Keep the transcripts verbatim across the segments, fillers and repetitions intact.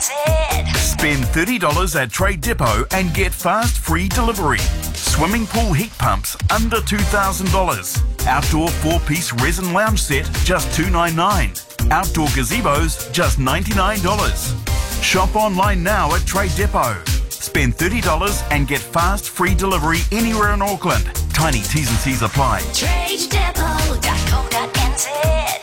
z. Spend thirty dollars at Trade Depot and get fast free delivery. Swimming pool heat pumps under two thousand dollars. Outdoor four-piece resin lounge set just two hundred ninety-nine dollars. Outdoor gazebos just ninety-nine dollars. Shop online now at Trade Depot. Spend thirty dollars and get fast free delivery anywhere in Auckland. Tiny T's and C's apply. trade depot dot co dot n z.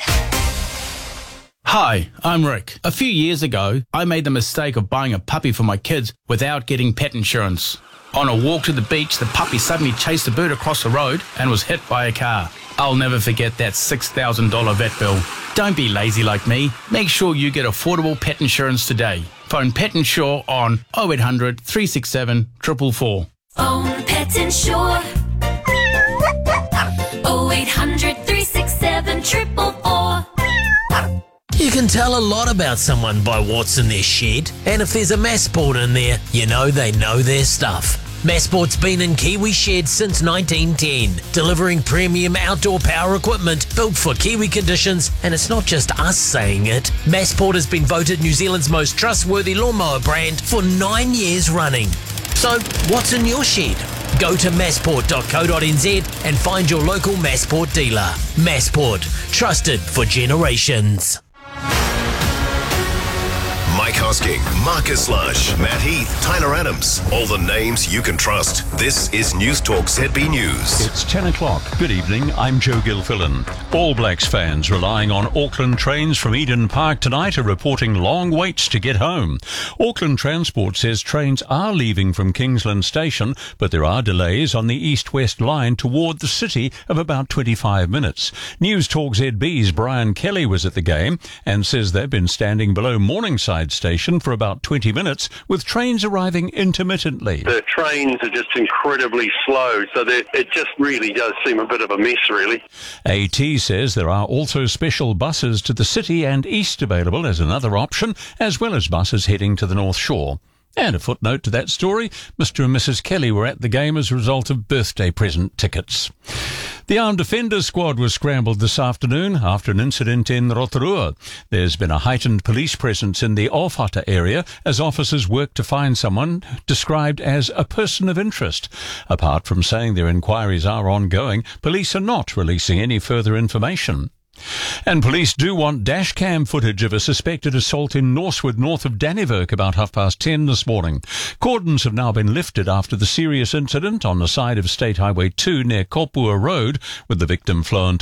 Hi, I'm Rick. A few years ago, I made the mistake of buying a puppy for my kids without getting pet insurance. On a walk to the beach, the puppy suddenly chased a bird across the road and was hit by a car. I'll never forget that six thousand dollars vet bill. Don't be lazy like me. Make sure you get affordable pet insurance today. Phone Pet Insure on oh eight hundred, three six seven, four four four. Phone Pet Insure. oh eight hundred, three six seven, four four four. You can tell a lot about someone by what's in their shed, and if there's a Massport in there, you know they know their stuff. Massport's been in Kiwi sheds since nineteen ten, delivering premium outdoor power equipment built for Kiwi conditions, and it's not just us saying it. Massport has been voted New Zealand's most trustworthy lawnmower brand for nine years running. So, what's in your shed? Go to massport dot co dot n z and find your local Massport dealer. Massport, trusted for generations. Mike Hosking, Marcus Lush, Matt Heath, Tyler Adams. All the names you can trust. This is News Talk Z B News. It's ten o'clock. Good evening. I'm Joe Gilfillan. All Blacks fans relying on Auckland trains from Eden Park tonight are reporting long waits to get home. Auckland Transport says trains are leaving from Kingsland Station, but there are delays on the east-west line toward the city of about twenty-five minutes. News Talk Z B's Brian Kelly was at the game and says they've been standing below Morningside Station for about twenty minutes, with trains arriving intermittently. The trains are just incredibly slow, so that it just really does seem a bit of a mess, really. AT says there are also special buses to the city and east available as another option, as well as buses heading to the North Shore. And a footnote to that story, Mister and Missus Kelly were at the game as a result of birthday present tickets. The Armed Offenders Squad was scrambled this afternoon after an incident in Rotorua. There's been a heightened police presence in the Ōwhata area as officers work to find someone described as a person of interest. Apart from saying their inquiries are ongoing, police are not releasing any further information. And police do want dashcam footage of a suspected assault in Norsewood, north of Dannevirke, about half past ten this morning. Cordons have now been lifted after the serious incident on the side of State Highway two near Kopua Road, with the victim flown to